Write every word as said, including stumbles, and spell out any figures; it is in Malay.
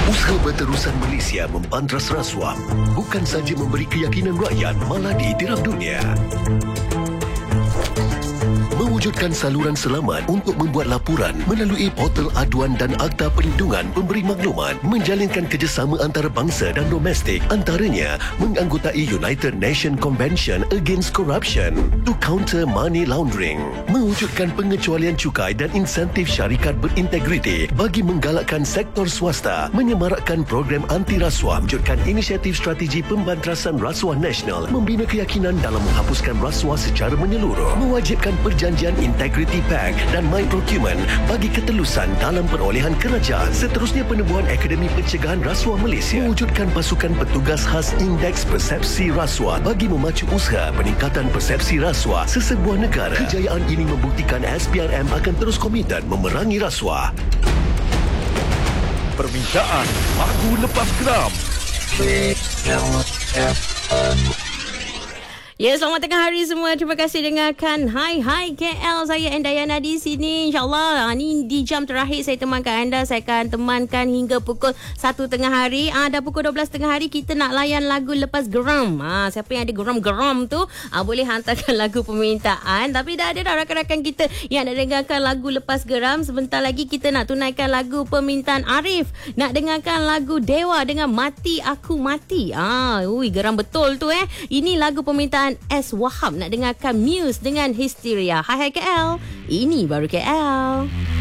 Usaha berterusan Malaysia membantras rasuah bukan saja memberi keyakinan rakyat, malah diiktiraf dunia. Mewujudkan saluran selamat untuk membuat laporan melalui portal aduan dan Akta Perlindungan Pemberi Maklumat, menjalinkan kerjasama antarabangsa dan domestik, antaranya menganggotai United Nations Convention Against Corruption to counter money laundering, mewujudkan pengecualian cukai dan insentif syarikat berintegriti bagi menggalakkan sektor swasta, menyemarakkan program anti rasuah, mewujudkan inisiatif strategi pembantrasan rasuah nasional, membina keyakinan dalam menghapuskan rasuah secara menyeluruh, mewajibkan perjanjian Integrity Pact dan My Procurement bagi ketelusan dalam perolehan kerajaan. Seterusnya, penubuhan Akademi Pencegahan Rasuah Malaysia, mewujudkan pasukan petugas khas Indeks Persepsi Rasuah bagi memacu usaha peningkatan persepsi rasuah sesebuah negara. Kejayaan ini membuktikan S P R M akan terus komited memerangi rasuah. Permintaan lagu lepas geram. Ya, selamat tengah hari semua. Terima kasih dengarkan Hai Hai K L. Saya Endayana di sini. InsyaAllah, ni di jam terakhir saya temankan anda. Saya akan temankan hingga pukul satu tengah hari. Ah, dah pukul dua belas tengah hari, kita nak layan lagu lepas geram. Ah, siapa yang ada geram-geram tu, ah, boleh hantarkan lagu permintaan. Tapi dah ada dah rakan-rakan kita yang nak dengarkan lagu lepas geram. Sebentar lagi kita nak tunaikan lagu permintaan Arif. Nak dengarkan lagu Dewa dengan Mati Aku Mati. Ah, ui, geram betul tu eh. Ini lagu permintaan S. Wahab. Nak dengarkan Muse dengan Hysteria. Hai Hai K L. Ini baru K L.